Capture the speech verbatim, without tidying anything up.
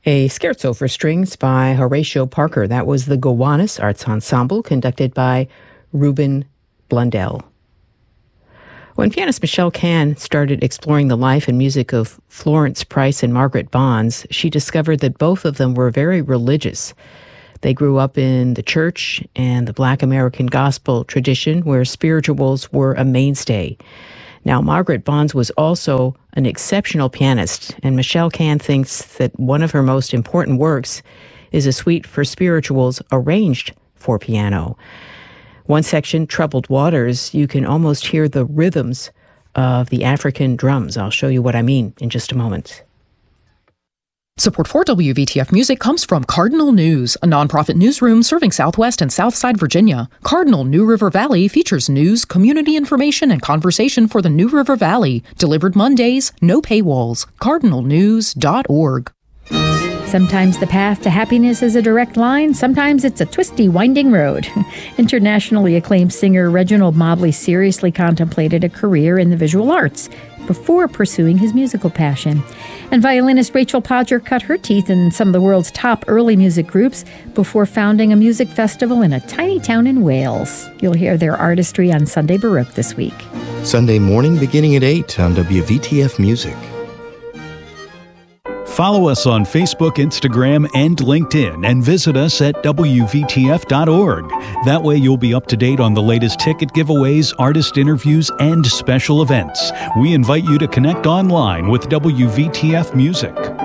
A scherzo for strings by Horatio Parker. That was the Gowanus Arts Ensemble, conducted by Ruben Blundell. When pianist Michelle Kahn started exploring the life and music of Florence Price and Margaret Bonds, she discovered that both of them were very religious. They grew up in the church and the Black American gospel tradition, where spirituals were a mainstay. Now, Margaret Bonds was also an exceptional pianist, and Michelle Kahn thinks that one of her most important works is a suite for spirituals arranged for piano. One section, Troubled Waters, you can almost hear the rhythms of the African drums. I'll show you what I mean in just a moment. Support for W V T F Music comes from Cardinal News, a nonprofit newsroom serving Southwest and Southside Virginia. Cardinal New River Valley features news, community information, and conversation for the New River Valley. Delivered Mondays, no paywalls. cardinal news dot org. Sometimes the path to happiness is a direct line. Sometimes it's a twisty, winding road. Internationally acclaimed singer Reginald Mobley seriously contemplated a career in the visual arts before pursuing his musical passion. And violinist Rachel Podger cut her teeth in some of the world's top early music groups before founding a music festival in a tiny town in Wales. You'll hear their artistry on Sunday Baroque this week. Sunday morning beginning at eight on W V T F Music. Follow us on Facebook, Instagram, and LinkedIn, and visit us at W V T F dot org. That way you'll be up to date on the latest ticket giveaways, artist interviews, and special events. We invite you to connect online with W V T F Music.